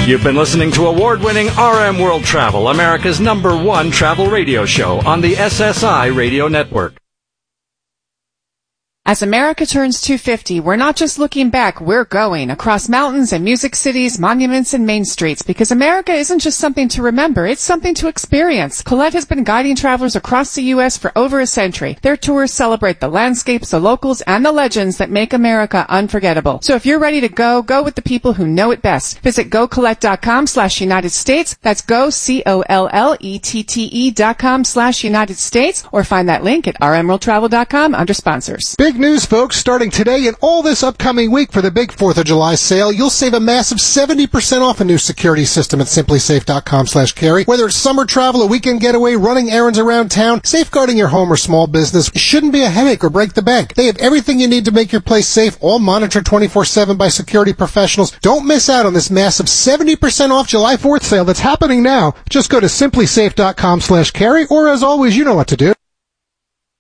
You've been listening to award-winning RM World Travel, America's #1 travel radio show on the SSI Radio Network. As America turns 250, we're not just looking back, we're going across mountains and music cities, monuments and main streets, because America isn't just something to remember, it's something to experience. Colette has been guiding travelers across the U.S. for over a century. Their tours celebrate the landscapes, the locals, and the legends that make America unforgettable. So if you're ready to go with the people who know it best. Visit GoColette.com/United States. That's go, COLLETTE.com/United States, or find that link at rmworldtravel.com under sponsors. Big news, folks, starting today and all this upcoming week for the big 4th of July sale, you'll save a massive 70% off a new security system at simplysafe.com/carry. Whether it's summer travel, a weekend getaway, running errands around town, safeguarding your home or small business shouldn't be a headache or break the bank. They have everything you need to make your place safe, all monitored 24/7 by security professionals. Don't miss out on this massive 70% off July 4th sale that's happening now. Just go to simplysafe.com/carry, or as always, you know what to do.